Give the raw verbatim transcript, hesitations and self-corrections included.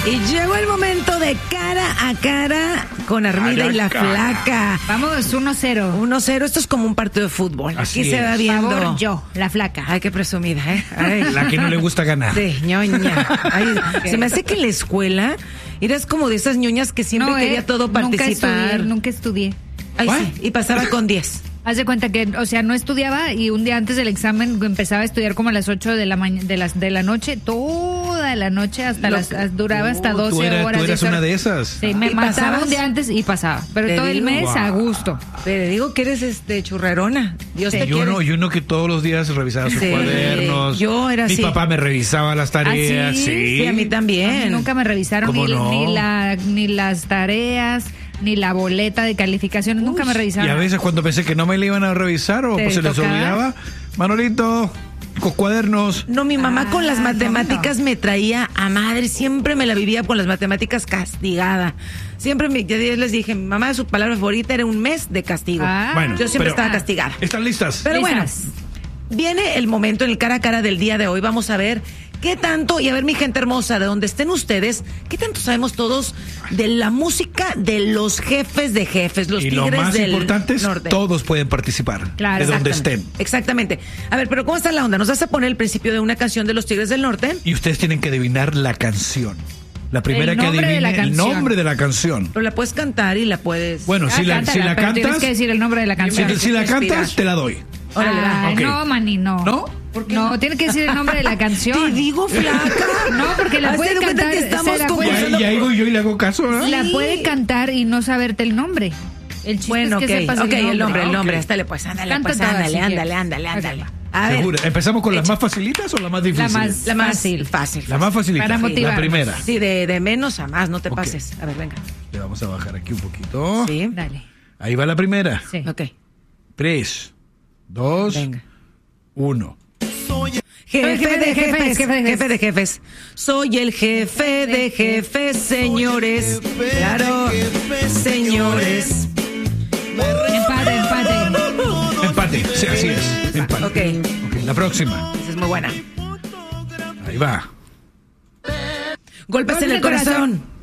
Y llegó el momento de cara a cara con Armida y la Flaca. Vamos, uno cero. uno cero, esto es como un partido de fútbol. Así Aquí se es. va viendo. Favor, yo, la Flaca. Ay, qué presumida, ¿eh? Ay. La que no le gusta ganar. Sí, ñoña. Ay, se me hace que en la escuela eras como de esas ñoñas que siempre No, quería eh, todo participar. Nunca estudié, nunca estudié. Ay, ¿What? sí, y pasaba con diez. Haz de cuenta que, o sea, no estudiaba y un día antes del examen empezaba a estudiar como a las ocho de la mañana, de las de la noche, toda la noche hasta Lo- las as- duraba hasta Oh, doce tú eras, horas. tú eras diez una horas. de esas. Sí, me ¿Y mataba pasabas? un día antes y pasaba, pero Te todo el digo. mes a Wow. gusto. Te digo que eres este churrerona. Dios Sí. te Y quiere. uno, y uno que todos los días revisaba sus Sí. cuadernos. Yo era Mi así. papá me revisaba las tareas. ¿Ah, sí? sí. Sí, a mí también. A mí nunca me revisaron ¿Cómo ni, no? ni la ni las tareas, ni la boleta de calificaciones, nunca me Y revisaron. a veces cuando pensé que no me le iban a revisar o ¿Te pues se les tocaba? olvidaba, Manolito, con cuadernos. No, mi mamá con las Ah, matemáticas no, me traía a madre, siempre me la vivía con las matemáticas castigada. Siempre me, ya les dije, mi mamá su palabra favorita era un mes de castigo. Ah. Bueno, Yo siempre pero- estaba castigada. ¿Están listas? Pero bueno, Listas. viene el momento en el cara a cara del día de hoy. Vamos a ver qué tanto, y a ver mi gente hermosa, de donde estén ustedes, qué tanto sabemos todos de la música de los jefes de jefes, los y lo tigres más del importante es, norte. todos pueden participar. Claro, de donde Exactamente. estén. Exactamente. A ver, pero ¿cómo está la onda? ¿Nos vas a poner el principio de una canción de los Tigres del Norte? Y ustedes tienen que adivinar la canción. La primera El que nombre de adivine la el canción. nombre de la canción. Pero la puedes cantar y la puedes... Bueno, Ah, si la, cántala, si la pero tienes cantas, que decir el nombre de la si, canción. me si la inspirar. cantas, te la doy. Órale, va. Ay, Ok. no, Mani, no. ¿No? ¿Por qué No, no? tiene que decir el nombre de la canción. Te digo, flaca. No, porque la Hazte puede de cuenta cantar, que estamos se la como- Y puede- ahí, y ahí voy yo y le hago caso, ¿verdad? La Sí. puede cantar y no saberte el nombre. El chiste Bueno, es que ok, sepas ok, el nombre, el Ah, nombre, ok. ándale pues, ándale Canta pues, todas, ándale, si ándale, quieres. ándale, ándale. Ok. A ver, Seguro. ¿Empezamos con las Echa. más facilitas o las más difíciles? más- la más Fácil. fácil. La más facilita. Para motivar. La primera. Sí, de, de menos a más, no te Ok. pases. A ver, venga. Le vamos a bajar aquí un poquito. Sí. Dale. Ahí va la primera. Sí. Ok, Tres, dos, venga. uno. Jefe jefe de de jefes, jefes, jefe de jefes. jefe de jefes. Soy el jefe de jefes, señores. Claro, señores. Empate, empate. Empate. Sí, así es. Empate. Ok, Ok, la próxima. esa es muy buena. Ahí va. Golpes en el corazón.